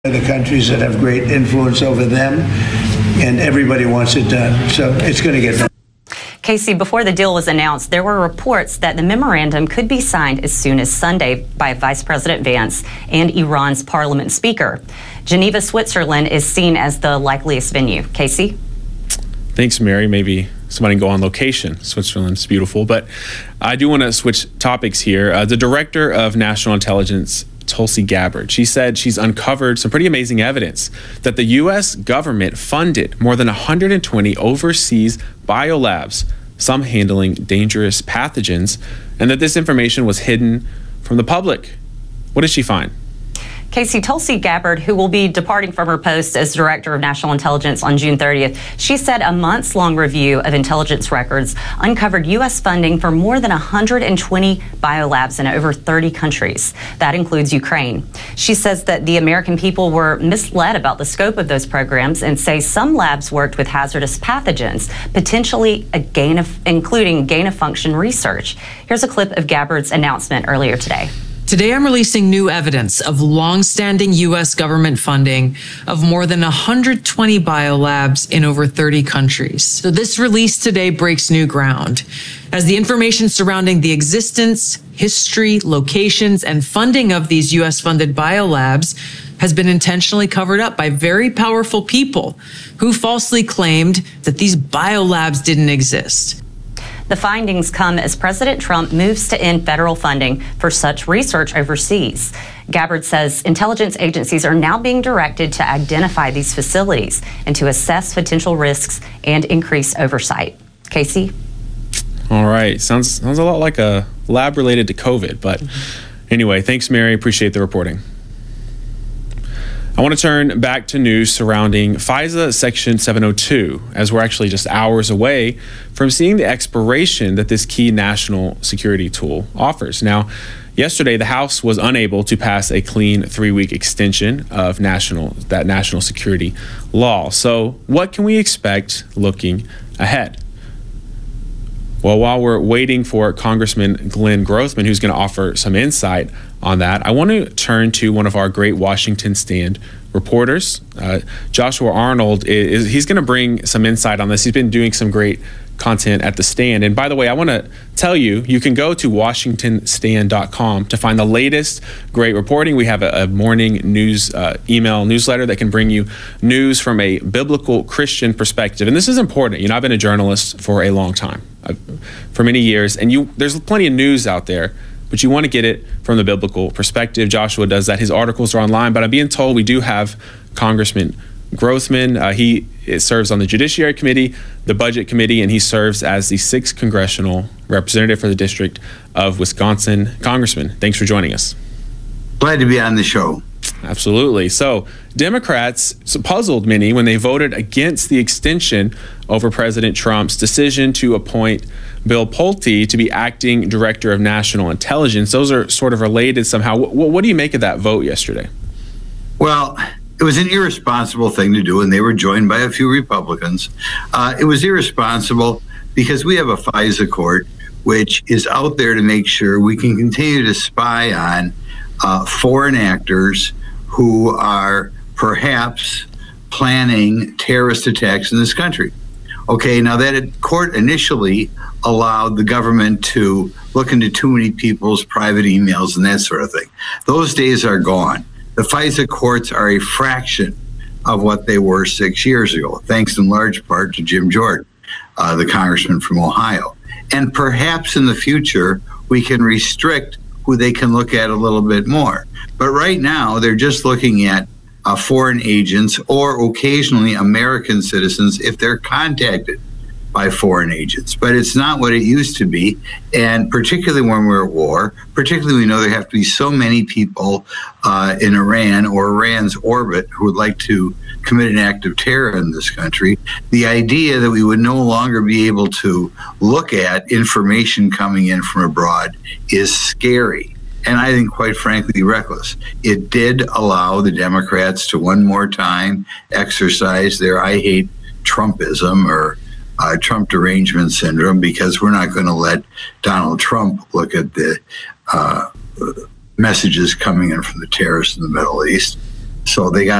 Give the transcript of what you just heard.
the countries that have great influence over them, and everybody wants it done. So it's going to get done. Casey, before the deal was announced, there were reports that the memorandum could be signed as soon as Sunday by Vice President Vance and Iran's parliament speaker. Geneva, Switzerland is seen as the likeliest venue. Casey? Thanks, Mary. Maybe somebody can go on location. Switzerland's beautiful. But I do want to switch topics here. The director of national intelligence, Tulsi Gabbard, she said she's uncovered some pretty amazing evidence that the U.S. government funded more than 120 overseas biolabs, some handling dangerous pathogens, and that this information was hidden from the public. What did she find? Casey, Tulsi Gabbard, who will be departing from her post as Director of National Intelligence on June 30th, she said a months-long review of intelligence records uncovered U.S. funding for more than 120 biolabs in over 30 countries. That includes Ukraine. She says that the American people were misled about the scope of those programs and say some labs worked with hazardous pathogens, potentially including gain-of-function research. Here's a clip of Gabbard's announcement earlier today. Today, I'm releasing new evidence of long-standing U.S. government funding of more than 120 biolabs in over 30 countries. So this release today breaks new ground, as the information surrounding the existence, history, locations, and funding of these U.S.-funded biolabs has been intentionally covered up by very powerful people who falsely claimed that these biolabs didn't exist. The findings come as President Trump moves to end federal funding for such research overseas. Gabbard says intelligence agencies are now being directed to identify these facilities and to assess potential risks and increase oversight. Casey? All right. Sounds a lot like a lab related to COVID. But anyway, thanks, Mary. Appreciate the reporting. I want to turn back to news surrounding FISA Section 702, as we're actually just hours away from seeing the expiration that this key national security tool offers. Now, yesterday, the House was unable to pass a clean 3-week extension of that national security law. So what can we expect looking ahead? Well, while we're waiting for Congressman Glenn Grothman, who's going to offer some insight on that, I want to turn to one of our great Washington Stand reporters. Joshua Arnold, he's going to bring some insight on this. He's been doing some great content at the Stand. And by the way, I want to tell you, you can go to WashingtonStand.com to find the latest great reporting. We have a morning news email newsletter that can bring you news from a biblical Christian perspective. And this is important. You know, I've been a journalist for a long time, for many years, and there's plenty of news out there, but you want to get it from the biblical perspective. Joshua does that. His articles are online, but I'm being told we do have Congressman Grothman. He serves on the Judiciary Committee, the Budget Committee, and he serves as the 6th Congressional Representative for the District of Wisconsin. Congressman, thanks for joining us. Glad to be on the show. Absolutely. So Democrats puzzled many when they voted against the extension over President Trump's decision to appoint Bill Pulte to be acting Director of National Intelligence. Those are sort of related somehow. What do you make of that vote yesterday? Well, it was an irresponsible thing to do, and they were joined by a few Republicans. It was irresponsible because we have a FISA court which is out there to make sure we can continue to spy on foreign actors who are perhaps planning terrorist attacks in this country. Okay, now that court initially allowed the government to look into too many people's private emails and that sort of thing. Those days are gone. The FISA courts are a fraction of what they were 6 years ago, thanks in large part to Jim Jordan, the congressman from Ohio. And perhaps in the future, we can restrict who they can look at a little bit more. But right now, they're just looking at foreign agents or occasionally American citizens if they're contacted by foreign agents. But it's not what it used to be. And particularly when we're at war, particularly we know there have to be so many people in Iran or Iran's orbit who would like to commit an act of terror in this country. The idea that we would no longer be able to look at information coming in from abroad is scary. And I think, quite frankly, reckless. It did allow the Democrats to one more time exercise their I hate Trumpism or Trump derangement syndrome, because we're not going to let Donald Trump look at the messages coming in from the terrorists in the Middle East. So they got